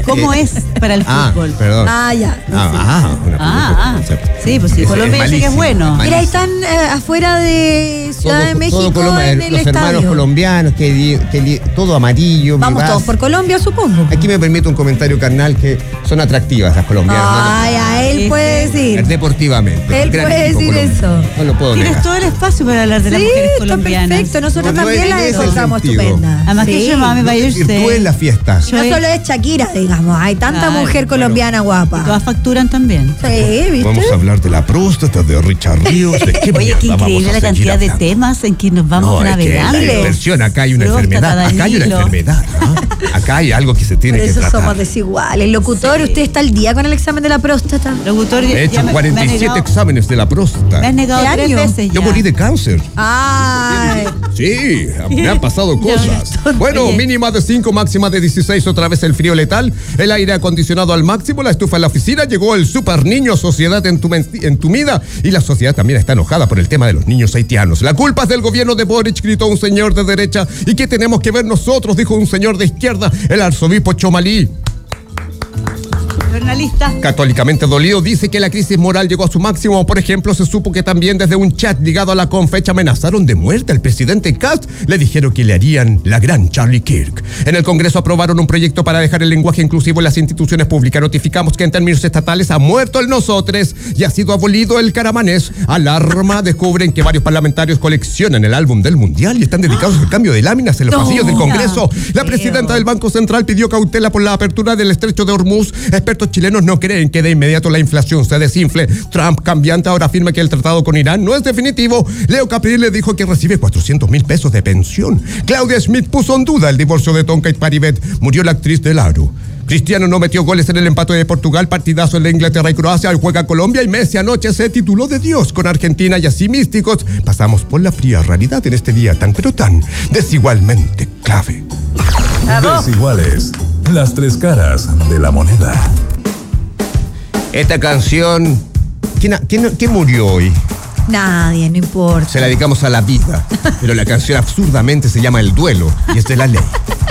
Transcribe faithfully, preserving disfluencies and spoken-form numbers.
¿Cómo eh, es para el ah, fútbol? Perdón. Ah, ya. Ah, ah, una Ah, ah. Sí, pues sí, Es- Colombia es dice que es malísimo, bueno. malísimo. Mira, ahí están eh, afuera de Ciudad Todo- de México todo Colombia, en el los hermanos estadio. colombianos, que, li- que li- todo amarillo. Vamos vivaz. todos por Colombia, supongo. Aquí me permite un comentario carnal que son atractivas las colombianas. Ay, a él ¿Viste? puede no, decir. deportivamente. Él Gran puede equipo decir colombiano. eso. No lo puedo Tienes negar. todo el espacio para hablar de las Sí, mujeres está colombianas. perfecto. Nosotros No, no también es- las en ese encontramos sentido. estupendas. Además que Sí. yo mami vaya Virtúe usted. en las fiestas. Y no Yo- solo es Shakira, digamos. Hay tanta Claro, mujer colombiana guapa. Todas facturan también. Sí, ¿viste? Vamos a hablar de la próstata, de Richard Ríos, de qué Oye, mierda qué vamos a increíble la seguir cantidad de hablando. temas en que nos vamos No, es que la navegando. dispersión, acá hay una Próstata, enfermedad, acá hay una Danilo. enfermedad, ¿no? Acá hay algo que se tiene Por que eso tratar. somos desiguales. Locutor, Sí. ¿usted está al día con el examen de la próstata? Locutor, He ya hecho me- me ha cuarenta y siete negado- exámenes de la próstata. Me has negado ¿Qué tres año? veces ya. Yo morí de cáncer. Ay. Sí, me han pasado Ya, cosas. ya, Bueno, oye. mínima de cinco, máxima de dieciséis, otra vez el frío letal, el aire acondicionado al máximo, la estufa en la oficina, llegó el super niño sociedad entumen- entumida y la sociedad también está enojada por el tema de los niños haitianos. La culpa es del gobierno de Boric, gritó un señor de derecha. ¿Y qué tenemos que ver nosotros?, dijo un señor de izquierda, el arzobispo Chomalí. Jornalista. Católicamente dolido, dice que la crisis moral llegó a su máximo. Por ejemplo, se supo que también desde un chat ligado a la Confecha amenazaron de muerte al presidente Kast. Le dijeron que le harían la gran Charlie Kirk. En el Congreso aprobaron un proyecto para dejar el lenguaje inclusivo en las instituciones públicas. Notificamos que en términos estatales ha muerto el nosotres y ha sido abolido el caramanés. Alarma, descubren que varios parlamentarios coleccionan el álbum del Mundial y están dedicados al cambio de láminas en los No. pasillos del Congreso. La Feo. presidenta del Banco Central pidió cautela por la apertura del estrecho de Hormuz. Expertos chilenos no creen que de inmediato la inflación se desinfle. Trump, cambiante, ahora afirma que el tratado con Irán no es definitivo. Leo Capriles dijo que recibe cuatrocientos mil pesos de pensión. Claudia Schmidt puso en duda el divorcio de Tonka y Paribet. Murió la actriz del Aro. Cristiano no metió goles en el empate de Portugal, partidazo en la Inglaterra y Croacia, hoy juega Colombia y Messi anoche se tituló de Dios con Argentina y así místicos. Pasamos por la fría realidad en este día tan pero tan desigualmente clave. Desiguales. Las tres caras de la moneda. Esta canción, ¿quién, ha- quién, quién murió hoy? Nadie, no importa. Se la dedicamos a la vida, pero la canción absurdamente se llama El Duelo y es de La Ley.